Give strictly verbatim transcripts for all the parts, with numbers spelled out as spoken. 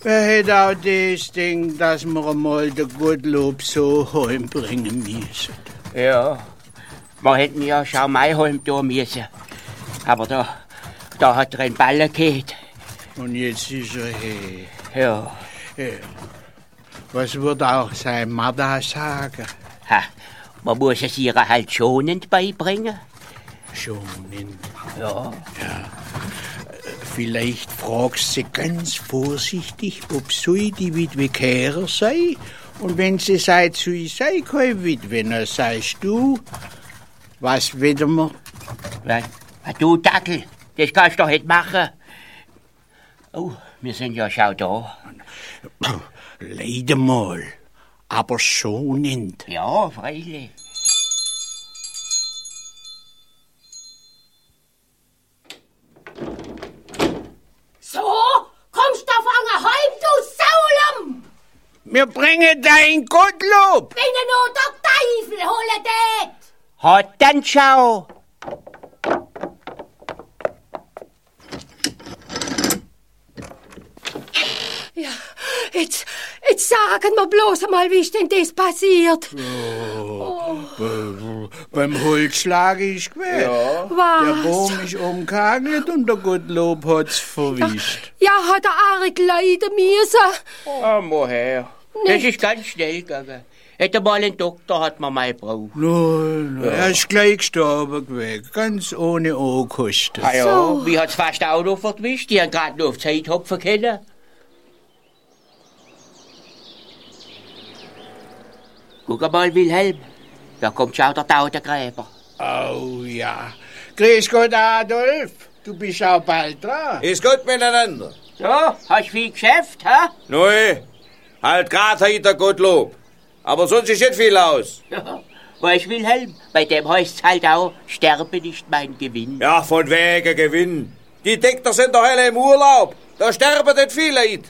Wer hätte auch das Ding, dass wir einmal den Gottlob so heimbringen müssen? Ja, wir hätten ja schon mal heim tun müssen. Aber da, da hat er einen Baller gehabt. Und jetzt ist er her. Ja. Ja. Was wird auch sein Mutter sagen? Ha, man muss es ihr halt schonend beibringen. Schonend? Ja. Ja. Vielleicht fragst sie ganz vorsichtig, ob sie die Witwe Kehrer sei. Und wenn sie sagt, sie sei keine Witwe, dann sagst du, was wieder wir? Was? Du Dackel, das kannst du doch nicht machen. Oh, wir sind ja schon da. Leider mal, aber schonend. Ja, freilich. So, kommst du auf einer heim, du Saulem! Wir bringen dein Gottlob! Wenn er nur der Teufel holen tät! Hat dann schau! Ja, jetzt, jetzt sagen wir bloß einmal, wie ist denn das passiert? Oh, oh. Beim Holzschlag ist gewesen. Ja. Was? Der Baum ist umgehagelt und der Gottlob hat's verwischt. Ja, hat er arg leiden müssen. Oh, moher. Das ist ganz schnell gegangen. Hätte mal einen Doktor, hat man mal gebraucht. Nein, nein, er ist gleich gestorben gewesen, ganz ohne Ankosten. Ah ja, So. wie hat's fast auch noch verwischt? Die haben gerade noch auf Zeit hopfen können. Guck mal, Wilhelm. Da kommt schon der Tautengräber. Oh ja. Grüß Gott, Adolf. Du bist auch bald dran. Ist gut miteinander. So, hast viel Geschäft, hä? Neu, halt grad heute Gottlob. Aber sonst ist nicht viel aus. Ja, weißt Wilhelm, bei dem heißt's halt auch, sterbe nicht mein Gewinn. Ja, von wegen Gewinn. Die Dekter sind doch alle im Urlaub. Da sterben nicht viele Leute.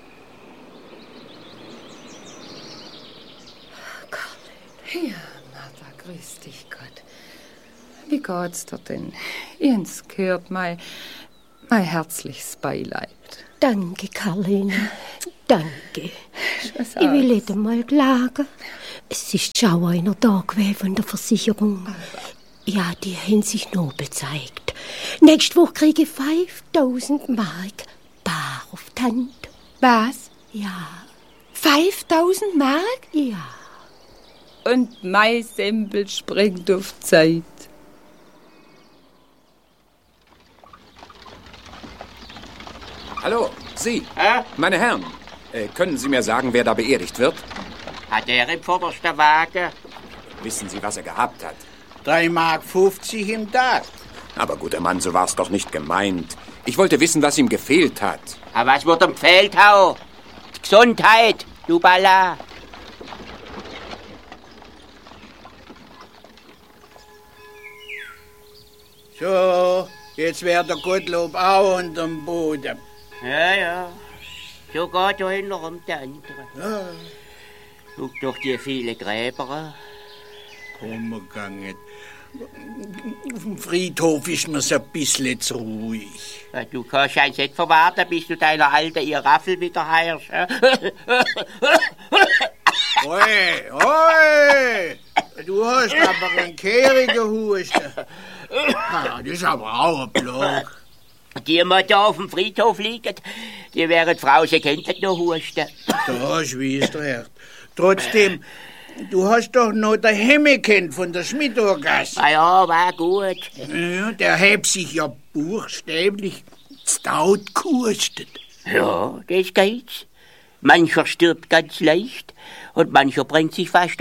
Ja, Martha, grüß dich Gott. Wie geht's dir denn? Jens gehört mein, mein herzliches Beileid. Danke, Karline. Danke. Ich will nicht einmal klagen. Es ist schon einer da gewesen von der Versicherung. Ja, die haben sich noch bezeigt. Nächste Woche kriege ich fünftausend Mark bar auf die Hand. Was? Ja. fünftausend Mark? Ja. Und mein Sempel springt auf Zeit. Hallo, Sie, Hä? meine Herren. Äh, können Sie mir sagen, wer da beerdigt wird? Hat er im vordersten Wagen? Wissen Sie, was er gehabt hat? drei Mark fünfzig im Tag. Aber guter Mann, so war's doch nicht gemeint. Ich wollte wissen, was ihm gefehlt hat. Aber was wird ihm gefehlt haben? Die Gesundheit, du Balla. So, jetzt wäre der Gottlob auch unterm Boden. Ja, ja. So geht da einer um der andere. Ja, Guck doch die viele Gräber an. umgegangen. Auf dem Friedhof ist mir's ein bisschen zu ruhig. Ja, du kannst eins nicht verwarten, bis du deiner alten ihr Raffel wieder heirst. Oi, oi! Du hast aber einen kehrigen Husten. Ah, das ist aber auch ein Block. Die, die da auf dem Friedhof liegen, die wären Frau, sie könnten noch husten. Da schwießt er. Trotzdem, du hast doch noch den Hemme kennt von der Schmidtorgasse. Ah ja, war gut. Ja, der hat sich ja buchstäblich staut gehustet. Ja, das geht's. Mancher stirbt ganz leicht und mancher bringt sich fast